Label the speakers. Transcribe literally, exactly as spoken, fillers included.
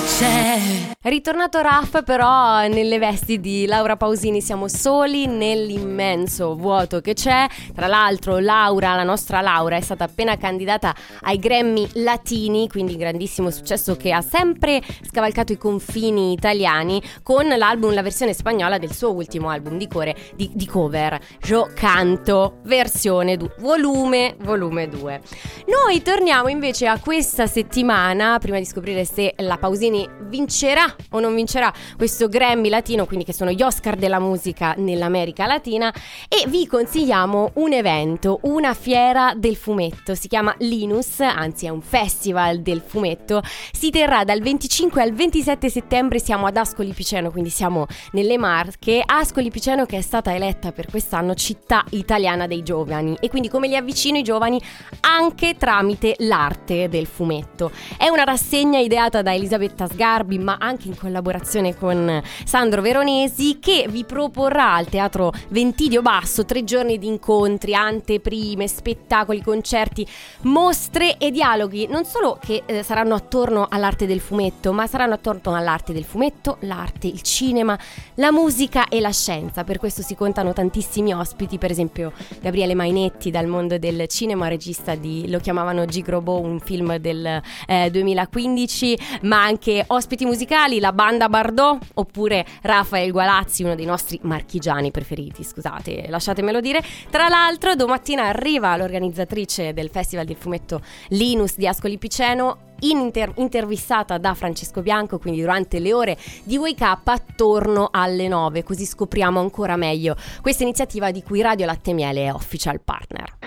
Speaker 1: Ritornato Raff, però nelle vesti di Laura Pausini. Siamo soli nell'immenso vuoto che c'è. Tra l'altro Laura, la nostra Laura, è stata appena candidata ai Grammy Latini, quindi grandissimo successo che ha sempre scavalcato i confini italiani con l'album, la versione spagnola del suo ultimo album di, core, di, di cover, Yo Canto, versione du- volume volume due. Noi torniamo invece a questa settimana, prima di scoprire se la Pausini vincerà o non vincerà questo Grammy Latino, quindi che sono gli Oscar della musica nell'America Latina, e vi consigliamo un evento, una fiera del fumetto. Si chiama Linus, anzi è un festival del fumetto. Si terrà dal venticinque al ventisette settembre. Siamo ad Ascoli Piceno, quindi siamo nelle Marche. Ascoli Piceno che è stata eletta per quest'anno città italiana dei giovani, e quindi come li avvicino i giovani anche tramite l'arte del fumetto. È una rassegna ideata da Elisabetta Sgarbi, ma anche in collaborazione con Sandro Veronesi, che vi proporrà al Teatro Ventidio Basso tre giorni di incontri, anteprime, spettacoli, concerti, mostre e dialoghi, non solo che eh, saranno attorno all'arte del fumetto, ma saranno attorno all'arte del fumetto, l'arte, il cinema, la musica e la scienza. Per questo si contano tantissimi ospiti, per esempio Gabriele Mainetti dal mondo del cinema, regista di Lo chiamavano Gigrobo, un film del eh, duemilaquindici, ma anche ospiti musicali, la banda Bardot, oppure Rafael Gualazzi, uno dei nostri marchigiani preferiti, scusate, lasciatemelo dire. Tra l'altro domattina arriva l'organizzatrice del Festival del Fumetto Linus di Ascoli Piceno, in inter- intervistata da Francesco Bianco, quindi durante le ore di Wake Up attorno alle nove, così scopriamo ancora meglio questa iniziativa di cui Radio Latte e Miele è official partner.